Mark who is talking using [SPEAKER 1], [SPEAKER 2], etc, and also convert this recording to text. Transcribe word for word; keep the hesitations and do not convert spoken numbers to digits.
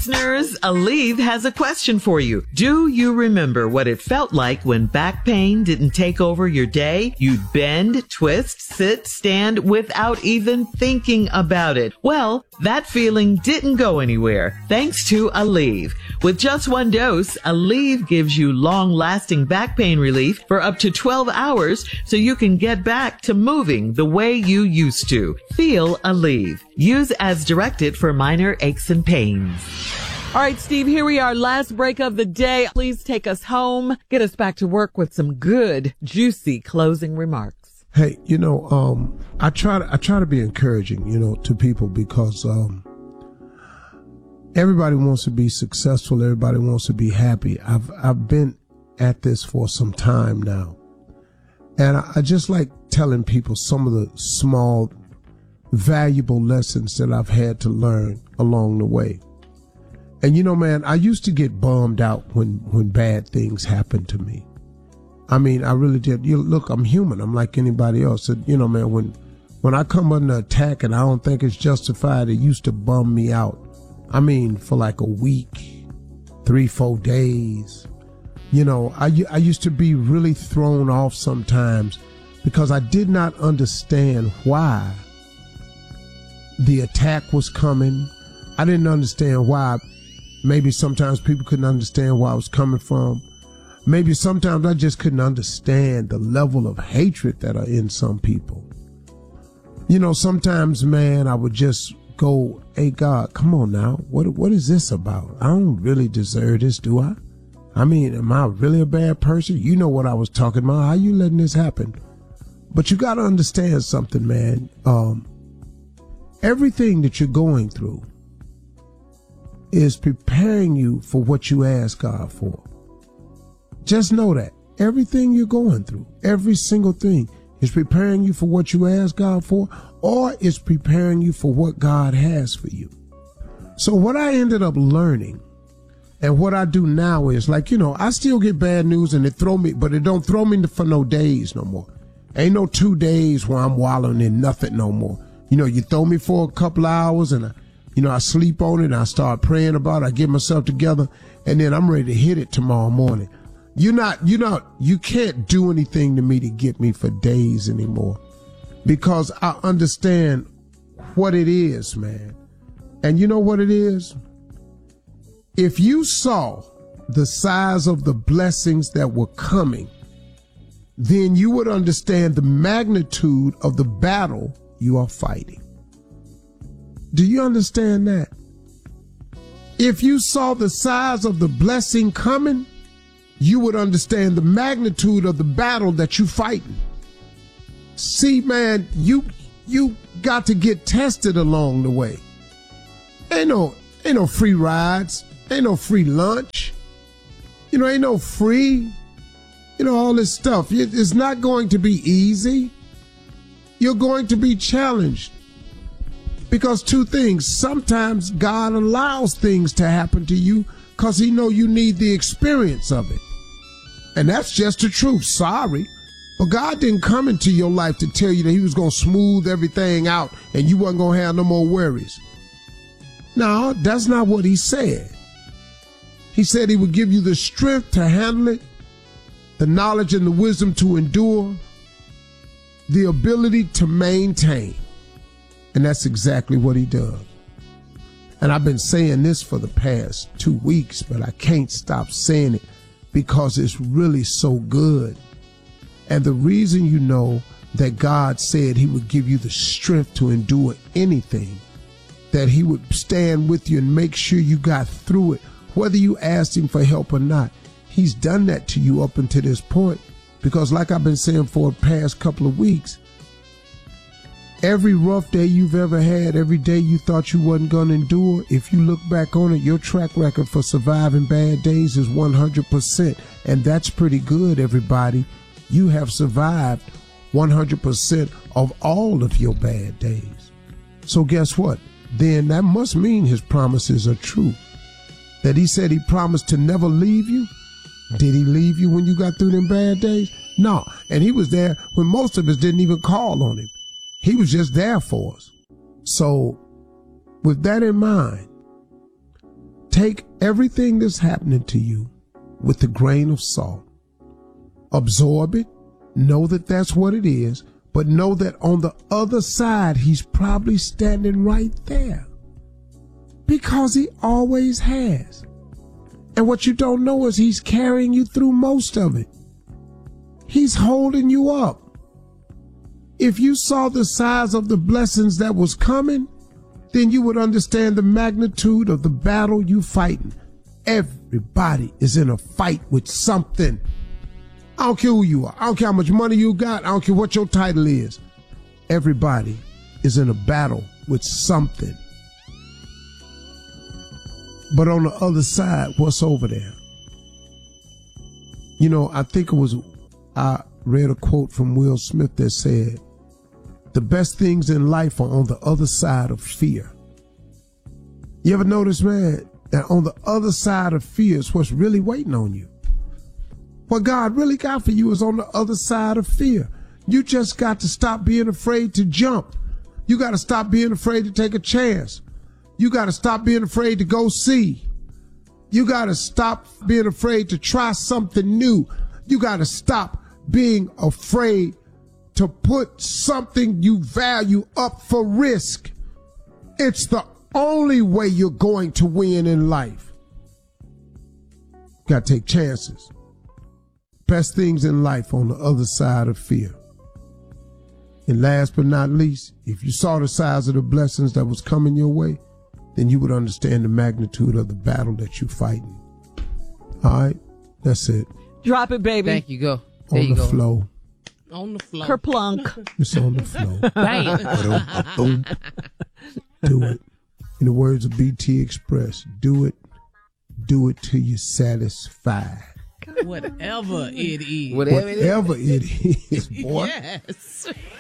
[SPEAKER 1] listeners, Aleve has a question for you. Do you remember what it felt like when back pain didn't take over your day? You'd bend, twist, sit, stand without even thinking about it. Well, that feeling didn't go anywhere thanks to Aleve. With just one dose, Aleve gives you long-lasting back pain relief for up to twelve hours so you can get back to moving the way you used to. Feel Aleve. Use as directed for minor aches and pains. All right, Steve, here we are. Last break of the day. Please take us home. Get us back to work with some good, juicy closing remarks.
[SPEAKER 2] Hey, you know, um, I try to, I try to be encouraging, you know, to people because, um, everybody wants to be successful. Everybody wants to be happy. I've, I've been at this for some time now. And I, I just like telling people some of the small, valuable lessons that I've had to learn along the way. And you know, man, I used to get bummed out when, when bad things happened to me. I mean, I really did. You look, I'm human. I'm like anybody else. And, you know, man, when, when I come under attack and I don't think it's justified, it used to bum me out. I mean, for like a week, three, four days. You know, I, I used to be really thrown off sometimes because I did not understand why the attack was coming. I didn't understand why. Maybe sometimes people couldn't understand where I was coming from. Maybe sometimes I just couldn't understand the level of hatred that are in some people. You know, sometimes, man, I would just go, hey, God, come on now. What, what is this about? I don't really deserve this, do I? I mean, am I really a bad person? You know what I was talking about. How you letting this happen? But you got to understand something, man. Um, everything that you're going through is preparing you for what you ask God for. Just know that everything you're going through, every single thing is preparing you for what you ask God for, or it's preparing you for what God has for you. So what I ended up learning and what I do now is, like, you know, I still get bad news and it throw me, but it don't throw me for no days no more. Ain't no two days where I'm wallowing in nothing no more. You know, you throw me for a couple hours and I, you know, I sleep on it and I start praying about it. I get myself together and then I'm ready to hit it tomorrow morning. You're not, you're not, you can't do anything to me to get me for days anymore because I understand what it is, man. And you know what it is? If you saw the size of the blessings that were coming, then you would understand the magnitude of the battle you are fighting. Do you understand that? If you saw the size of the blessing coming, you would understand the magnitude of the battle that you're fighting. See, man, you you got to get tested along the way. Ain't no ain't no free rides, ain't no free lunch, you know, ain't no free, you know, all this stuff. It's not going to be easy. You're going to be challenged. Because two things, sometimes God allows things to happen to you because he know you need the experience of it. And that's just the truth. Sorry. But God didn't come into your life to tell you that he was going to smooth everything out and you wasn't going to have no more worries. No, that's not what he said. He said he would give you the strength to handle it, the knowledge and the wisdom to endure, the ability to maintain. And that's exactly what he does. And I've been saying this for the past two weeks, but I can't stop saying it because it's really so good. And the reason you know that God said he would give you the strength to endure anything, that he would stand with you and make sure you got through it, whether you asked him for help or not. He's done that to you up until this point. Because like I've been saying for the past couple of weeks, every rough day you've ever had, every day you thought you wasn't going to endure, if you look back on it, your track record for surviving bad days is one hundred percent. And that's pretty good, everybody. You have survived one hundred percent of all of your bad days. So guess what? Then that must mean his promises are true. That he said he promised to never leave you. Did he leave you when you got through them bad days? No. And he was there when most of us didn't even call on him. He was just there for us. So with that in mind, take everything that's happening to you with a grain of salt. Absorb it. Know that that's what it is. But know that on the other side, he's probably standing right there. Because he always has. And what you don't know is he's carrying you through most of it. He's holding you up. If you saw the size of the blessings that was coming, then you would understand the magnitude of the battle you fighting. Everybody is in a fight with something. I don't care who you are. I don't care how much money you got. I don't care what your title is. Everybody is in a battle with something. But on the other side, what's over there? You know, I think it was, I read a quote from Will Smith that said, the best things in life are on the other side of fear. You ever notice, man, that on the other side of fear is what's really waiting on you? What God really got for you is on the other side of fear. You just got to stop being afraid to jump. You got to stop being afraid to take a chance. You got to stop being afraid to go see. You got to stop being afraid to try something new. You got to stop being afraid to put something you value up for risk. It's the only way you're going to win in life. Got to take chances. Best things in life on the other side of fear. And last but not least, if you saw the size of the blessings that was coming your way, then you would understand the magnitude of the battle that you're fighting. All right? That's it.
[SPEAKER 1] Drop it, baby.
[SPEAKER 3] Thank you. Go. There
[SPEAKER 2] on
[SPEAKER 3] you
[SPEAKER 2] the
[SPEAKER 3] go.
[SPEAKER 2] flow.
[SPEAKER 3] On the floor.
[SPEAKER 1] Kerplunk.
[SPEAKER 2] It's on the flow.
[SPEAKER 3] Bam.
[SPEAKER 2] Do it. In the words of B T Express, do it. Do it till you're satisfied.
[SPEAKER 4] Whatever it is.
[SPEAKER 3] Whatever,
[SPEAKER 2] Whatever
[SPEAKER 3] it is.
[SPEAKER 2] it is, boy.
[SPEAKER 4] Yes.